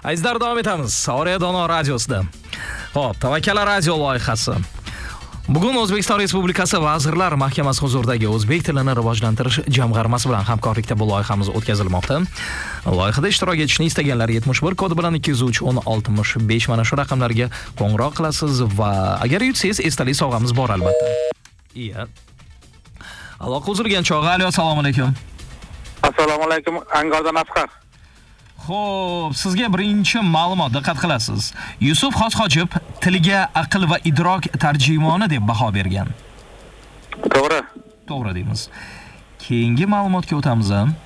Azizlar, davom etamiz. Oriya Dono radiosida. Xo'p, Tavakkal radio loyihasi. Bugun O'zbekiston Respublikasi Vazirlar Mahkamasi huzuridagi O'zbek tilini rivojlantirish jamg'armasi bilan hamkorlikda bu loyihamiz o'tkazilmoqda. Loyihada ishtirok etishni istaganlar 71 kodi bilan 203 1065 mana shu raqamlarga qo'ng'iroq qilasiz va agar yutsangiz esdalik sovg'amiz bor albatta. Iya. Aloqa uzilgan chog'i. Alo, assalomu alaykum. Assalomu alaykum, Angordan Asqar. Xo'p, sizga birinchi ma'lumot, diqqat qilasiz. Yusuf Xosxojib tilga aql va idrok tarjimoni deb baho bergan. To'g'ri. To'g'ri deymiz. Keyingi ma'lumotga o'tamiz.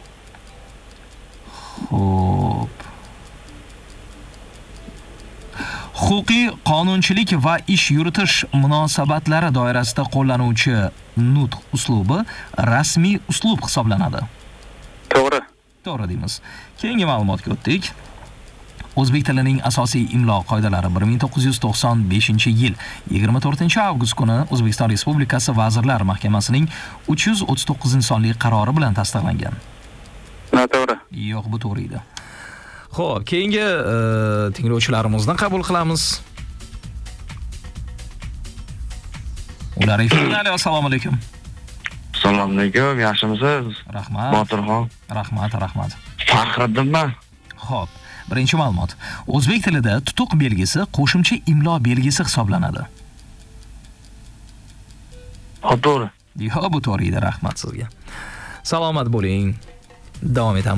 Xo'p. Huquqiy qonunchilik va ish yuritish munosabatlari doirasida qo'llanuvchi nutq uslubi rasmiy uslub hisoblanadi. To'g'ri. To'g'ri deymiz. Keyingi ma'lumotga o'tdik. O'zbek tilining asosiy imlo qoidalari 1995-yil 24-avgust kuni O'zbekiston Respublikasi Vazirlar Mahkamasining 339-sonli qarori bilan tasdiqlangan. Noto'g'ri. Yo'q, bu to'g'ri edi. Xo'p, keyingi tinglovchilarimizni qabul qilamiz. Ular efirda. Assalomu alaykum. Assalomu alaykum, yaxshimisiz? Rahmat. Botirxon. Rahmat. Faxriddinman. Xo'p, birinchi ma'lumot. O'zbek tilida tutuq belgisi qo'shimcha imlo belgisi hisoblanadi. To'g'ri. Yo'q, bu to'g'ri edi. Rahmat sizga. Salomat bo'ling. Davom etamiz.